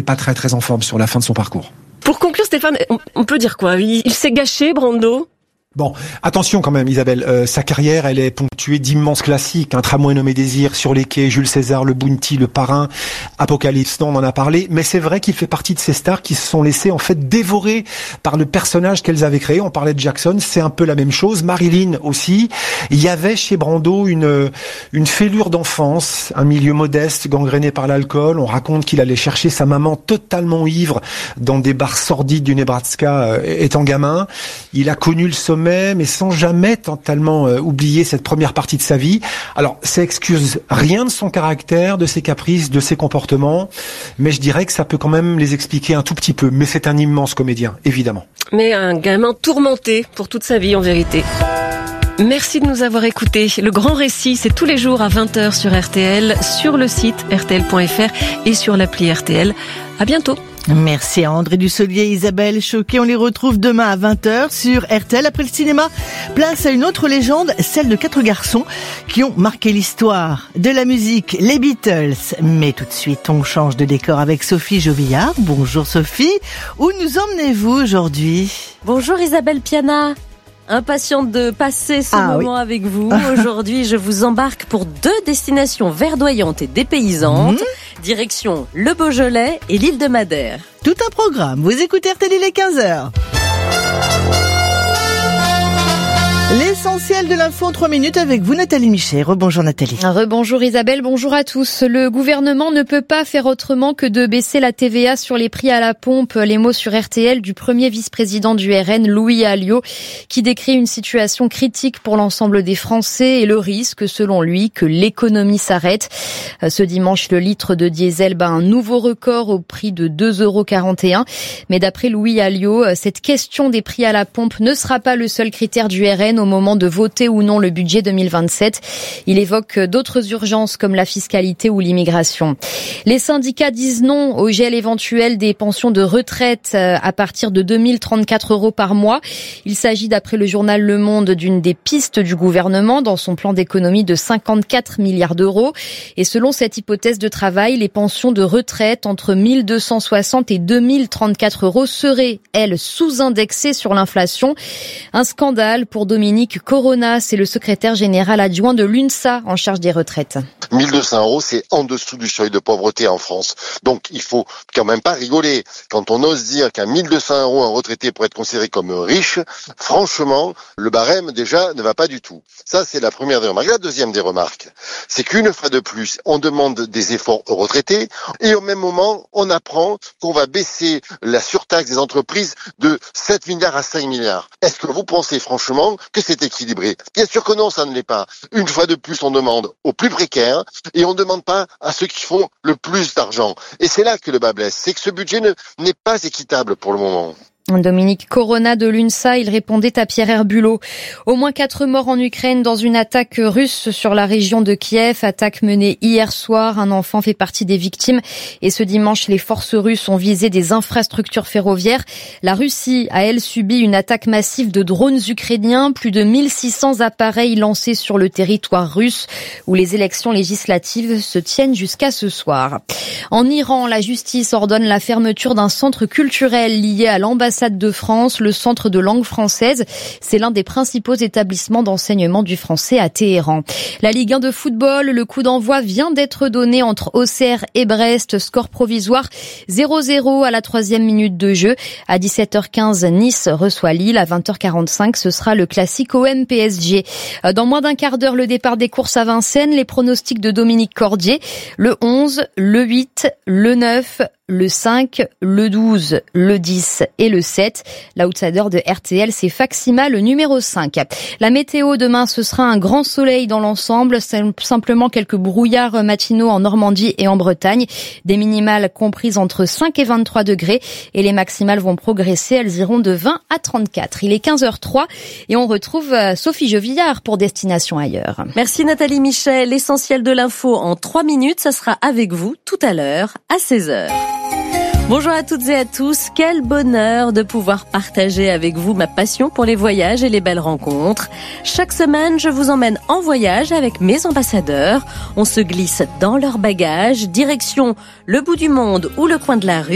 pas très très en forme sur la fin de son parcours. Pour conclure, Stéphane, on peut dire quoi? Il s'est gâché, Brando? Bon, attention quand même Isabelle, sa carrière elle est ponctuée d'immenses classiques, un Tramway nommé Désir, Sur les quais, Jules César, Le Bounty, Le Parrain, Apocalypse, on en a parlé, mais c'est vrai qu'il fait partie de ces stars qui se sont laissées en fait dévorer par le personnage qu'elles avaient créé. On parlait de Jackson, c'est un peu la même chose, Marilyn aussi. Il y avait chez Brando une fêlure d'enfance, un milieu modeste, gangréné par l'alcool. On raconte qu'il allait chercher sa maman totalement ivre dans des bars sordides du Nebraska étant gamin. Il a connu le sommet, mais sans jamais totalement oublier cette première partie de sa vie. Alors, ça excuse rien de son caractère, de ses caprices, de ses comportements, mais je dirais que ça peut quand même les expliquer un tout petit peu. Mais c'est un immense comédien, évidemment. Mais un gamin tourmenté pour toute sa vie, en vérité. Merci de nous avoir écoutés. Le grand récit, c'est tous les jours à 20h sur RTL, sur le site rtl.fr et sur l'appli RTL. À bientôt. Merci à André Dussolier et Isabelle Choquet. On les retrouve demain à 20h sur RTL. Après le cinéma, place à une autre légende, celle de 4 garçons qui ont marqué l'histoire de la musique, les Beatles. Mais tout de suite, on change de décor avec Sophie Jovillard. Bonjour Sophie. Où nous emmenez-vous aujourd'hui? Bonjour Isabelle Piana. Impatiente de passer ce moment avec vous. Aujourd'hui, je vous embarque pour 2 destinations verdoyantes et dépaysantes. Direction le Beaujolais et l'île de Madère. Tout un programme. Vous écoutez RTL, il est 15h. L'essentiel de l'info en 3 minutes avec vous, Nathalie Michet. Rebonjour Nathalie. Rebonjour Isabelle, bonjour à tous. Le gouvernement ne peut pas faire autrement que de baisser la TVA sur les prix à la pompe. Les mots sur RTL du premier vice-président du RN, Louis Alliot, qui décrit une situation critique pour l'ensemble des Français et le risque, selon lui, que l'économie s'arrête. Ce dimanche, le litre de diesel bat un nouveau record au prix de 2,41 €. Mais d'après Louis Alliot, cette question des prix à la pompe ne sera pas le seul critère du RN au moment de voter ou non le budget 2027. Il évoque d'autres urgences comme la fiscalité ou l'immigration. Les syndicats disent non au gel éventuel des pensions de retraite à partir de 2034 € par mois. Il s'agit d'après le journal Le Monde d'une des pistes du gouvernement dans son plan d'économie de 54 milliards d'euros. Et selon cette hypothèse de travail, les pensions de retraite entre 1260 et 2034 € seraient, elles, sous-indexées sur l'inflation. Un scandale pour Dominique Corona, c'est le secrétaire général adjoint de l'UNSA en charge des retraites. 1200 €, c'est en dessous du seuil de pauvreté en France. Donc, il faut quand même pas rigoler. Quand on ose dire qu'à 1200 € un retraité pourrait être considéré comme riche, franchement, le barème, déjà, ne va pas du tout. Ça, c'est la première des remarques. La deuxième des remarques, c'est qu'une fois de plus, on demande des efforts aux retraités et au même moment, on apprend qu'on va baisser la surtaxe des entreprises de 7 milliards à 5 milliards. Est-ce que vous pensez franchement que c'est équilibré? Bien sûr que non, ça ne l'est pas. Une fois de plus, on demande aux plus précaires et on ne demande pas à ceux qui font le plus d'argent. Et c'est là que le bas blesse, c'est que ce budget n'est pas équitable pour le moment. Dominique Corona de l'UNSA, il répondait à Pierre Herbulot. Au moins 4 morts en Ukraine dans une attaque russe sur la région de Kiev. Attaque menée hier soir. Un enfant fait partie des victimes. Et ce dimanche, les forces russes ont visé des infrastructures ferroviaires. La Russie a, elle, subi une attaque massive de drones ukrainiens. Plus de 1600 appareils lancés sur le territoire russe où les élections législatives se tiennent jusqu'à ce soir. En Iran, la justice ordonne la fermeture d'un centre culturel lié à l'ambassade de France, le centre de langue française. C'est l'un des principaux établissements d'enseignement du français à Téhéran. La Ligue 1 de football, le coup d'envoi vient d'être donné entre Auxerre et Brest. Score provisoire 0-0 à la 3e minute de jeu. À 17h15, Nice reçoit Lille. À 20h45, ce sera le classique OM-PSG. Dans moins d'un quart d'heure, le départ des courses à Vincennes. Les pronostics de Dominique Cordier. Le 11, le 8, le 9... le 5, le 12, le 10 et le 7. L'outsider de RTL, c'est Faxima, le numéro 5. La météo demain, ce sera un grand soleil dans l'ensemble, simplement quelques brouillards matinaux en Normandie et en Bretagne. Des minimales comprises entre 5 et 23 degrés et les maximales vont progresser, elles iront de 20 à 34. Il est 15h03 et on retrouve Sophie Jovillard pour Destination Ailleurs. Merci Nathalie Michet. L'essentiel de l'info en 3 minutes, ça sera avec vous tout à l'heure à 16h. Bonjour à toutes et à tous, quel bonheur de pouvoir partager avec vous ma passion pour les voyages et les belles rencontres. Chaque semaine, je vous emmène en voyage avec mes ambassadeurs. On se glisse dans leurs bagages, direction le bout du monde ou le coin de la rue.